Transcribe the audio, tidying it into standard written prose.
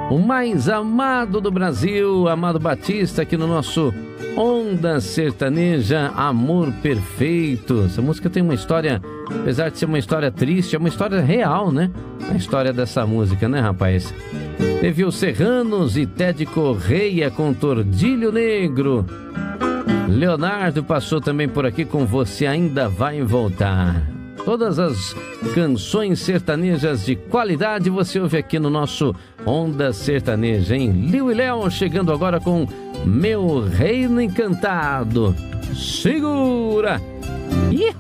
o mais amado do Brasil, Amado Batista, aqui no nosso Onda Sertaneja, Amor Perfeito. Essa música tem uma história, apesar de ser uma história triste, é uma história real, né? A história dessa música, né, rapaz? Teve os Serranos e Ted Correia com Tordilho Negro. Leonardo passou também por aqui com Você Ainda Vai Voltar. Todas as canções sertanejas de qualidade você ouve aqui no nosso Onda Sertaneja, hein? Liu e Léo chegando agora com Meu Reino Encantado. Segura!